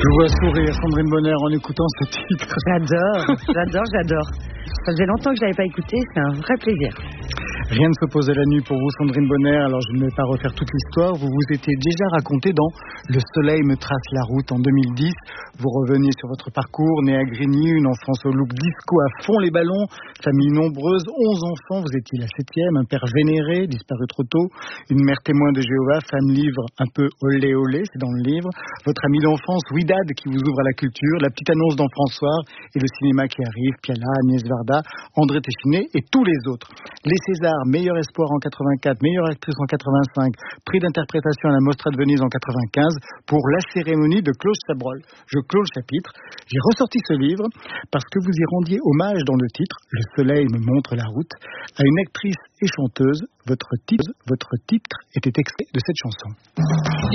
Je vois sourire Sandrine Bonner en écoutant ce titre. J'adore. Ça faisait longtemps que je l'avais pas écouté, c'est un vrai plaisir. Rien ne s'oppose à la nuit pour vous, Sandrine Bonner. Alors je ne vais pas refaire toute l'histoire. Vous vous étiez déjà raconté dans Le soleil me trace la route en 2010. Vous reveniez sur votre parcours, né à Grigny, une enfance au look disco à fond les ballons, famille nombreuse, 11 enfants. Vous étiez la 7e, un père vénéré, disparu trop tôt, une mère témoin de Jéhovah, femme livre un peu olé olé, c'est dans le livre. Votre ami d'enfance, Ouidad, qui vous ouvre à la culture, la petite annonce dans François et le cinéma qui arrive, Piala, Agnès Varda, André Téchiné et tous les autres. Les Césars, meilleur espoir en 84, meilleure actrice en 85, prix d'interprétation à la Mostra de Venise en 95 pour La cérémonie de Claude Chabrol. Je clôt le chapitre. J'ai ressorti ce livre parce que vous y rendiez hommage dans le titre Le soleil me montre la route à une actrice et chanteuse. Votre titre était extrait de cette chanson.